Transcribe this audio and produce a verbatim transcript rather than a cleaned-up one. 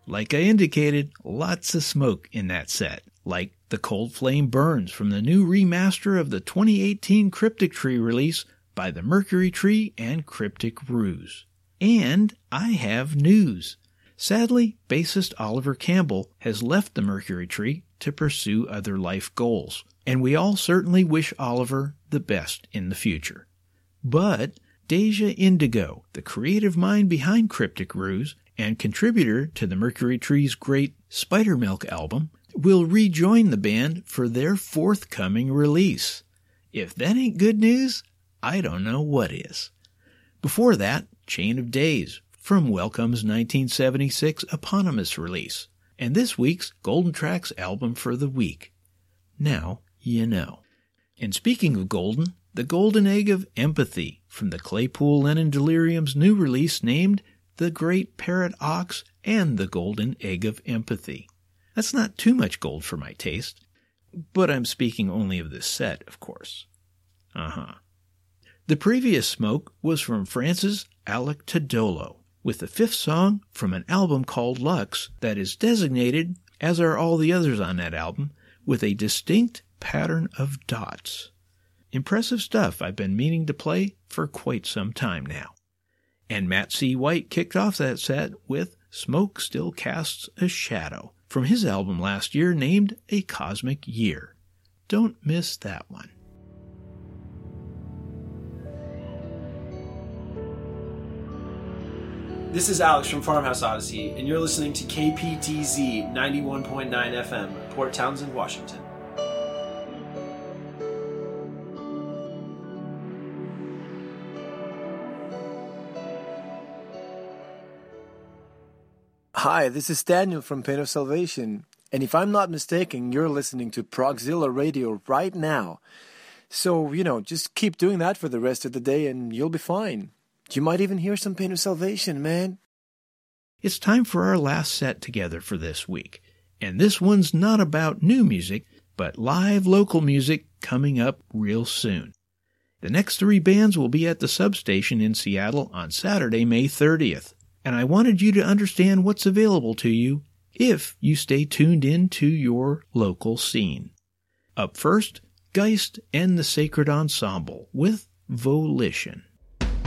Like I indicated, lots of smoke in that set, like the Cold Flame Burns from the new remaster of the twenty eighteen Cryptic Tree release by the Mercury Tree and Cryptic Ruse. And I have news. Sadly, bassist Oliver Campbell has left the Mercury Tree to pursue other life goals, and we all certainly wish Oliver the best in the future. But Deja Indigo, the creative mind behind Cryptic Ruse and contributor to the Mercury Tree's great Spidermilk album, will rejoin the band for their forthcoming release. If that ain't good news, I don't know what is. Before that, Chain of Days from Welcome's nineteen seventy-six eponymous release, and this week's Golden Tracks album for the week. Now you know. And speaking of golden, the Golden Egg of Empathy from the Claypool Lennon Delirium's new release named The Great Parrot Ox and the Golden Egg of Empathy. That's not too much gold for my taste, but I'm speaking only of this set, of course. Uh-huh. The previous smoke was from France's Alec Tadolo, with the fifth song from an album called Lux that is designated, as are all the others on that album, with a distinct pattern of dots. Impressive stuff I've been meaning to play for quite some time now. And Matt C. White kicked off that set with Smoke Still Casts a Shadow from his album last year named A Cosmic Year. Don't miss that one. This is Alex from Farmhouse Odyssey, and you're listening to K P T Z ninety-one point nine F M, Port Townsend, Washington. Hi, this is Daniel from Pain of Salvation, and if I'm not mistaken, you're listening to Progzilla Radio right now. So, you know, just keep doing that for the rest of the day and you'll be fine. You might even hear some Pain of Salvation, man. It's time for our last set together for this week, and this one's not about new music, but live local music coming up real soon. The next three bands will be at the Substation in Seattle on Saturday, May thirtieth. And I wanted you to understand what's available to you if you stay tuned in to your local scene. Up first, Geist and the Sacred Ensemble with Volition.